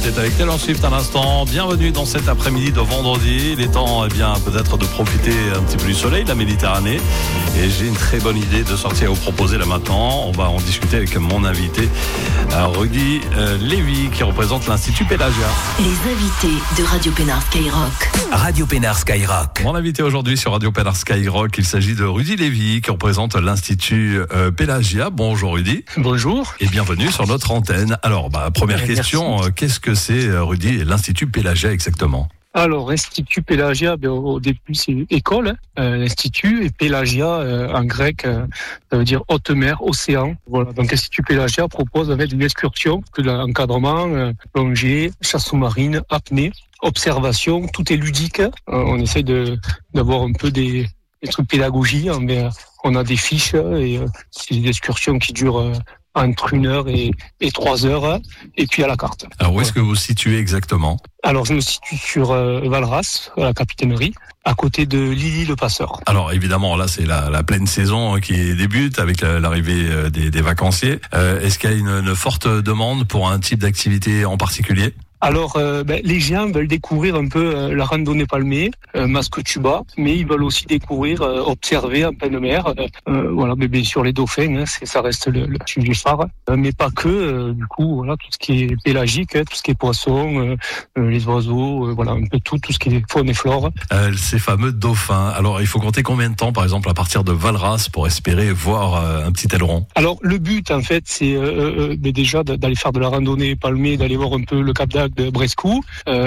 était avec Taylor Swift à l'instant. Bienvenue dans cet après-midi de vendredi. Il est temps peut-être de profiter un petit peu du soleil, de la Méditerranée. Et j'ai une très bonne idée de sortir à vous proposer là maintenant. On va en discuter avec mon invité, Rudy Lévy, qui représente l'Institut Pélagia. Les invités de Radio Pénard Skyrock. Radio Pénard Skyrock. Mon invité aujourd'hui sur Radio Pénard Skyrock, il s'agit de Rudy Lévy, qui représente l'Institut Pélagia. Bonjour Rudy. Bonjour. Et bienvenue sur notre antenne. Alors, première question, qu'est-ce que c'est, Rudy, l'Institut Pélagia exactement ? Alors, Institut Pélagia, au début, c'est école, l'Institut, et Pélagia, en grec, ça veut dire haute mer, océan. Voilà. Donc, Institut Pélagia propose avec une excursion, de l'encadrement, plongée, chasse sous-marine, apnée, observation, tout est ludique. On essaie d'avoir un peu des trucs pédagogiques, mais on a des fiches, et c'est des excursions qui durent entre 1 heure et 3 heures, et puis à la carte. Alors, où est-ce que vous vous situez exactement ? Alors, je me situe sur Valras, à la capitainerie, à côté de Lilly-le-Passeur. Alors, évidemment, là, c'est la pleine saison qui débute avec l'arrivée des vacanciers. Est-ce qu'il y a une forte demande pour un type d'activité en particulier ? Alors, les gens veulent découvrir un peu la randonnée palmée, masque tuba, mais ils veulent aussi découvrir, observer en pleine mer, voilà, mais bien sûr les dauphins, ça reste le sujet phare, mais pas que. Du coup, voilà, tout ce qui est pélagique, tout ce qui est poissons, les oiseaux, voilà, un peu tout ce qui est faune et flore. Ces fameux dauphins. Alors, il faut compter combien de temps, par exemple, à partir de Valras, pour espérer voir un petit aileron ? Alors, le but, en fait, c'est déjà d'aller faire de la randonnée palmée, d'aller voir un peu le Cap d'Agde de Brescou,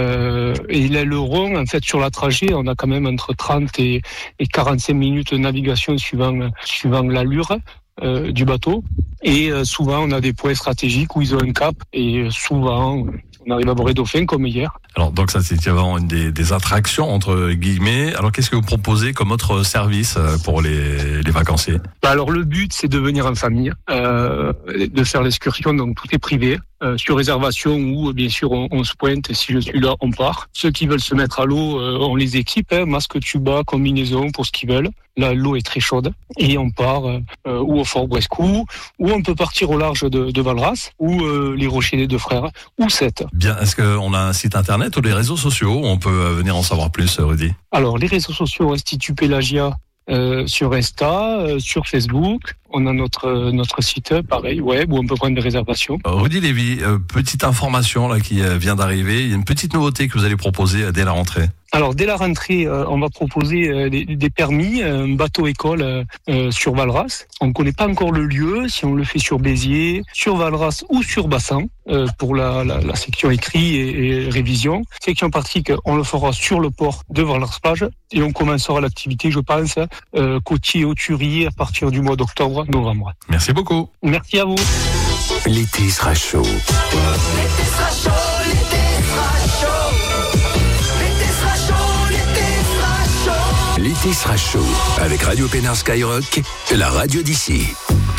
et l'aileron, en fait, sur la trajet, on a quand même entre 30 et 45 minutes de navigation suivant l'allure du bateau, et souvent on a des points stratégiques où ils ont un cap, et souvent on arrive à voir les dauphins comme hier. Alors, donc ça, c'est vraiment une des attractions, entre guillemets. Alors, qu'est-ce que vous proposez comme autre service pour les vacanciers ? Alors, le but, c'est de venir en famille, de faire l'excursion, donc tout est privé, sur réservation, ou bien sûr on se pointe, et si je suis là, on part. Ceux qui veulent se mettre à l'eau, on les équipe, masque tuba, combinaison, pour ce qu'ils veulent. Là, l'eau est très chaude, et on part ou au Fort Brescou, ou on peut partir au large de Valras, ou les Rochers des Deux Frères, ou Sète. Bien, est-ce qu'on a un site internet ou les réseaux sociaux où on peut venir en savoir plus, Rudy ? Alors, les réseaux sociaux, Institut Pélagia, sur Insta, sur Facebook. On a notre site, pareil, web, où on peut prendre des réservations. Rudy Lévy, petite information là qui vient d'arriver. Il y a une petite nouveauté que vous allez proposer dès la rentrée. Alors, dès la rentrée, on va proposer des permis, un bateau-école sur Valras. On ne connaît pas encore le lieu, si on le fait sur Béziers, sur Valras ou sur Bassan, pour la section écrit et révision. Section pratique, on le fera sur le port de Valras-Plage, et on commencera l'activité, je pense, côtier hauturier à partir du mois d'octobre, novembre. Merci beaucoup. Merci à vous. L'été sera chaud. L'été sera chaud, l'été sera chaud. L'été sera chaud, l'été sera chaud. L'été sera chaud avec Radio Pénard Skyrock, la radio d'ici.